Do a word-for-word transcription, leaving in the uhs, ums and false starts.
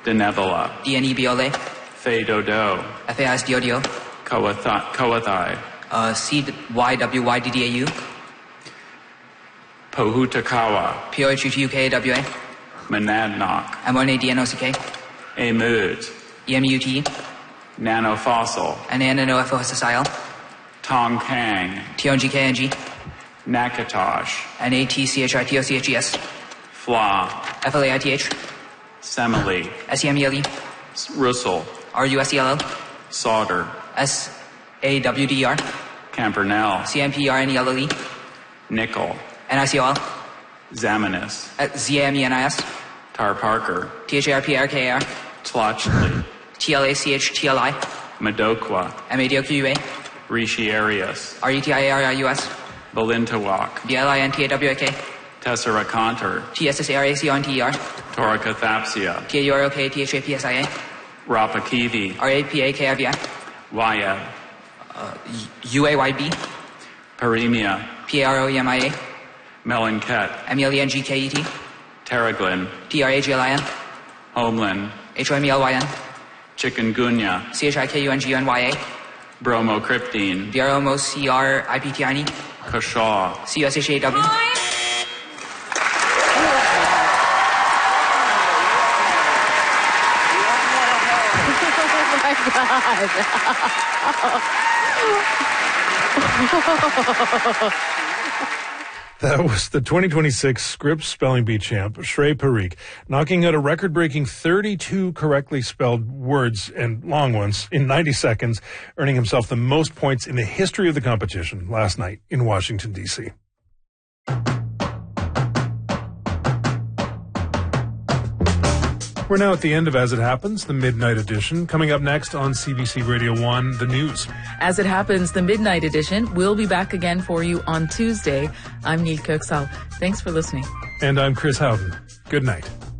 Denebola. D N E B L A. Fei Dodo. F A I S D O D O. Coathai. Uh, C Y W Y D D A U. Pohutakawa. P O H U T U K A W A. Monadnock. M O N A D N O C K. Amut. E M U T E. Nanofossil. N A N N O F O S S I L. Tongkang. T O N G K N G. Nakatosh. N A T C H I T O C H E S. Fla. F L A I T H. Semele. S E M E L E. Russell. R U S E L L. Solder. S A W D E R. Campernell. C M P E R N E L L E. Nickel. N I C O L. Zamenis. Z A M E N I S. Tar Parker. T H A R P A R K A R. Tlachli. T L A C H T L I. Madokwa. M A D O Q U A. Rishi Arias. R E T I A R I U S. Balintawak. B L I N T A W A K. Tesseraconter. T S S A R A C O N T E R. Toracathapsia. T A U R O K T H A P S I A. Rapakivi. R A P A K I V I. Wayab. U A Y B. Paremia. P A R O E M I A. Melanket. M E L E N G K E T. Terraglin. T R A G L I N. Homeland. H O M E L Y N. Chikungunya. C H I K U N G U N Y A. Bromocryptine. B R O M O C R I P T I N E. Kashaw. C U S H A W. That was the twenty twenty-six Scripps Spelling Bee champ, Shrey Parikh, knocking out a record-breaking thirty-two correctly spelled words and long ones in ninety seconds, earning himself the most points in the history of the competition last night in Washington, D C We're now at the end of As It Happens, the Midnight Edition. Coming up next on C B C Radio one, the news. As It Happens, the Midnight Edition will be back again for you on Tuesday. I'm Neil Kirksall. Thanks for listening. And I'm Chris Howden. Good night.